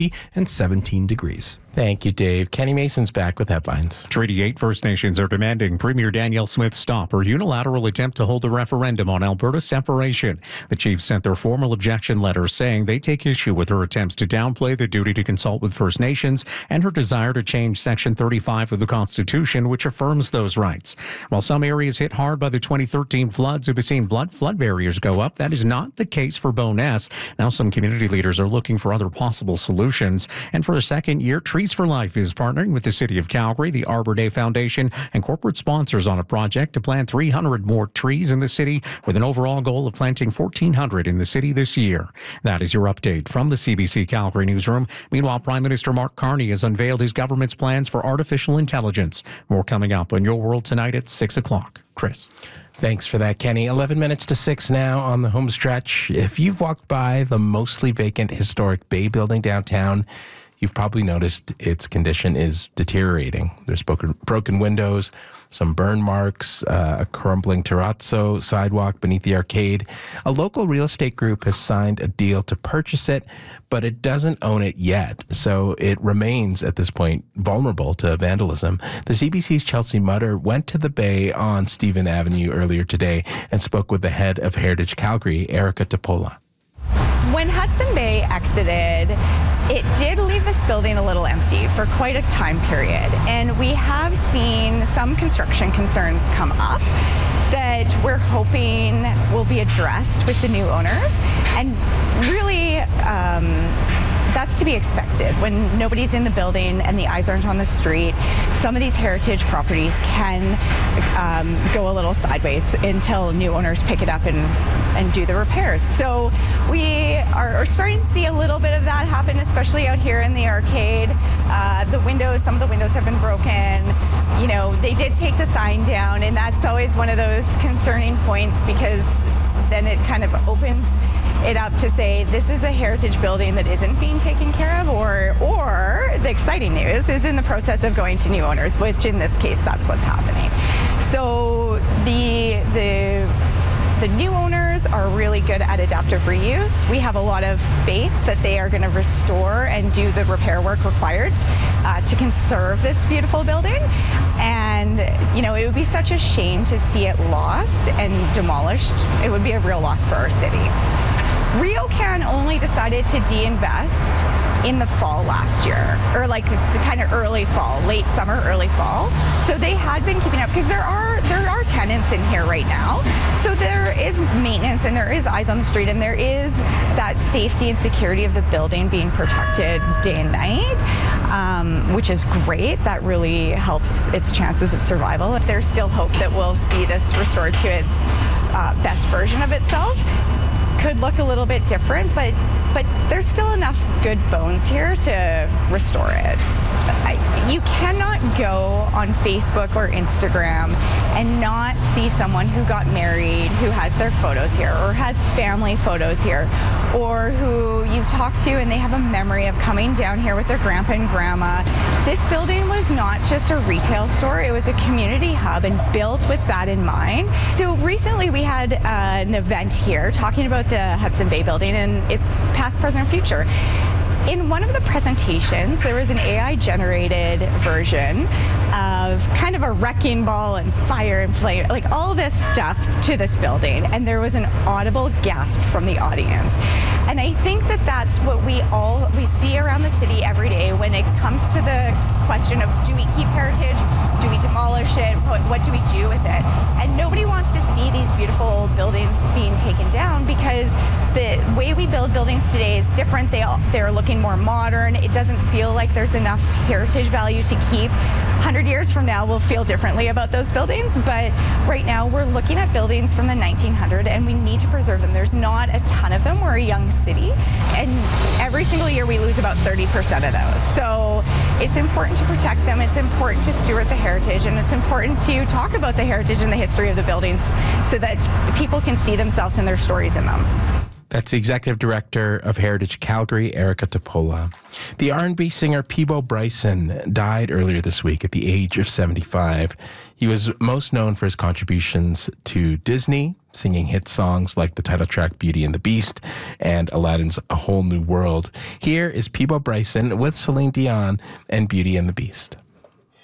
and 17 degrees. Thank you, Dave. Kenny Mason's back with headlines. Treaty 8 First Nations are demanding Premier Danielle Smith stop her unilateral attempt to hold a referendum on Alberta separation. The Chiefs sent their formal objection letter saying they take issue with her attempts to downplay the duty to consult with First Nations and her desire to change Section 35 of the Constitution, which affirms those rights. While some areas hit hard by the 2013 floods have seen flood barriers go up, that is not the case for Bowness. Now some community leaders are looking for other possible solutions. And for the second year, Trees for Life is partnering with the City of Calgary, the Arbor Day Foundation, and corporate sponsors on a project to plant 300 more trees in the city with an overall goal of planting 1,400 in the city this year. That is your update from the CBC Calgary newsroom. Meanwhile, Prime Minister Mark Carney has unveiled his government's plans for artificial intelligence. More coming up on Your World tonight at 6 o'clock. Chris. Thanks for that, Kenny. 11 minutes to 6 now on the home stretch. If you've walked by the mostly vacant historic Bay Building downtown, you've probably noticed its condition is deteriorating. There's broken windows, some burn marks, a crumbling terrazzo sidewalk beneath the arcade. A local real estate group has signed a deal to purchase it, but it doesn't own it yet. So it remains, at this point, vulnerable to vandalism. The CBC's Chelsea Mutter went to the Bay on Stephen Avenue earlier today and spoke with the head of Heritage Calgary, Erica Topola. When Hudson Bay exited, it did leave this building a little empty for quite a time period. And we have seen some construction concerns come up that we're hoping will be addressed with the new owners. And really, that's to be expected. When nobody's in the building and the eyes aren't on the street, some of these heritage properties can go a little sideways until new owners pick it up and do the repairs. So we are starting to see a little bit of that happen, especially out here in the arcade. Some of the windows have been broken. You know, they did take the sign down, and that's always one of those concerning points because then it kind of opens it up to say this is a heritage building that isn't being taken care of, or the exciting news is in the process of going to new owners, which in this case that's what's happening. So the new owners are really good at adaptive reuse. We have a lot of faith that they are going to restore and do the repair work required to conserve this beautiful building. And, you know, it would be such a shame to see it lost and demolished. It would be a real loss for our city. RioCan only decided to de-invest in the fall last year, or like the kind of early fall, late summer, early fall. So they had been keeping up because there are tenants in here right now. So there is maintenance and there is eyes on the street and there is that safety and security of the building being protected day and night, which is great. That really helps its chances of survival. There's still hope that we'll see this restored to its best version of itself. Could look a little bit different, but there's still enough good bones here to restore it. You cannot go on Facebook or Instagram and not see someone who got married, who has their photos here, or has family photos here, or who you've talked to and they have a memory of coming down here with their grandpa and grandma. This building was not just a retail store, it was a community hub and built with that in mind. So recently we had an event here talking about the Hudson Bay building and its past, present, and future. In one of the presentations, there was an AI-generated version of kind of a wrecking ball and fire and flame, like all this stuff to this building, and there was an audible gasp from the audience. And I think that that's what we see around the city every day when it comes to the question of, do we keep heritage? Do we demolish it? What do we do with it? And nobody wants to see these beautiful old buildings being taken down because the way we build buildings today is different. They're looking more modern. It doesn't feel like there's enough heritage value to keep. 100 years from now, we'll feel differently about those buildings, but right now we're looking at buildings from the 1900s and we need to preserve them. There's not a ton of them. We're a young city, and every single year we lose about 30% of those. So it's important to protect them. It's important to steward the heritage, and it's important to talk about the heritage and the history of the buildings so that people can see themselves and their stories in them. That's the executive director of Heritage Calgary, Erica Topola. The R&B singer Peabo Bryson died earlier this week at the age of 75. He was most known for his contributions to Disney, singing hit songs like the title track Beauty and the Beast and Aladdin's A Whole New World. Here is Peabo Bryson with Celine Dion and Beauty and the Beast.